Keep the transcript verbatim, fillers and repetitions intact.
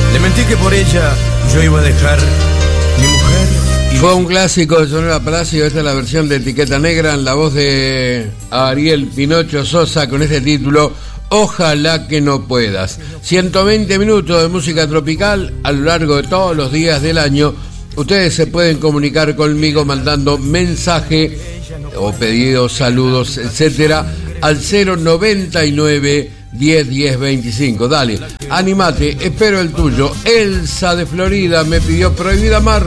Le mentí que por ella yo iba a dejar mi mujer. Y fue un clásico de Sonora Palacio. Esta es la versión de Etiqueta Negra en la voz de Ariel Pinocho Sosa con este título, Ojalá que no puedas. ciento veinte minutos de música tropical a lo largo de todos los días del año. Ustedes se pueden comunicar conmigo mandando mensaje o pedidos, saludos, etcétera, al cero noventa y nueve, diez, diez, veinticinco. Dale, animate, espero el tuyo. Elsa de Florida me pidió Prohibida Amar.